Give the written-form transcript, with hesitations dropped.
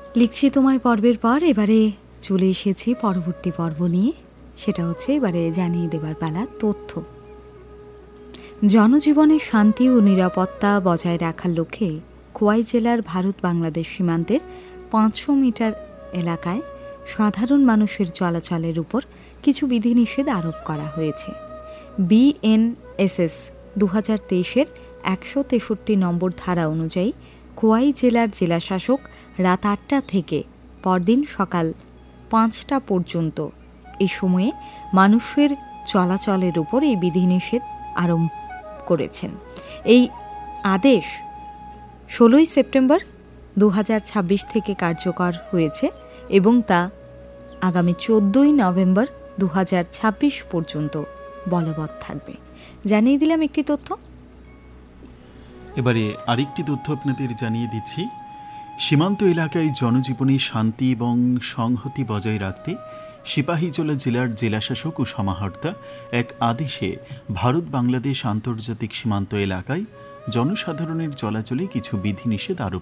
লিখছি তোমায় পর্বের পর এবারে চলে এসেছি পরবর্তী পর্ব নিয়ে। সেটা হচ্ছে এবারে জানিয়ে দেবার পালা তথ্য। জনজীবনে শান্তি ও নিরাপত্তা বজায় রাখার লক্ষ্যে খোয়াই জেলার ভারত বাংলাদেশ সীমান্তের 500 মিটার এলাকায় সাধারণ মানুষের চলাচলের উপর কিছু বিধিনিষেধ আরোপ করা হয়েছে। বিএনএসএস 2023-এর 163 নম্বর ধারা অনুযায়ী খোয়াই জেলার জেলাশাসক রাত 8টা থেকে পরদিন সকাল 5টা পর্যন্ত এই সময়ে মানুষের চলাচলের উপর এই বিধিনিষেধ আরোপ করেছেন। এই আদেশ 16 সেপ্টেম্বর 2026 থেকে কার্যকর হয়েছে এবং তা আগামী 14 নভেম্বর 2026 পর্যন্ত বলবৎ থাকবে। জানিয়ে দিলাম একটি তথ্য। এবারে আরেকটি তথ্য আপনাদের জানিয়ে দিচ্ছি। সীমান্ত এলাকায় জনজীবনে শান্তি এবং সংহতি বজায় রাখতে সিপাহীজলা জেলার জেলাশাসক ও সমাহর্তা এক আদেশে ভারত বাংলাদেশ আন্তর্জাতিক সীমান্ত এলাকায় জনসাধারণের চলাচলে কিছু বিধিনিষেধ আরোপ